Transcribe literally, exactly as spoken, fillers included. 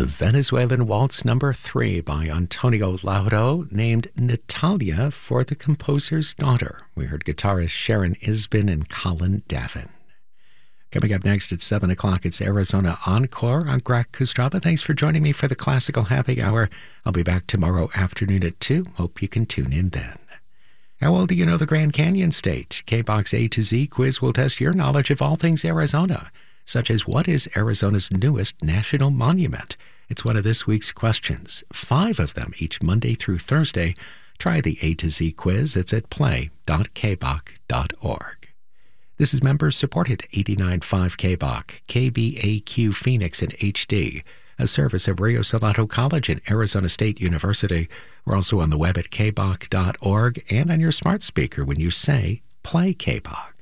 The Venezuelan Waltz Number three by Antonio Lauro, named Natalia for the composer's daughter. We heard guitarist Sharon Isbin and Colin Davin. Coming up next at seven o'clock, it's Arizona Encore. I'm Greg Kostrava. Thanks for joining me for the Classical Happy Hour. I'll be back tomorrow afternoon at two. Hope you can tune in then. How well do you know the Grand Canyon State? K-Box A to Z quiz will test your knowledge of all things Arizona, such as what is Arizona's newest national monument? It's one of this week's questions. Five of them each Monday through Thursday. Try the A to Z quiz. It's at play dot k b o c dot org. This is members-supported eighty-nine point five K B O C, K B A Q Phoenix in H D, a service of Rio Salado College and Arizona State University. We're also on the web at k b o c dot org and on your smart speaker when you say, play K B O C.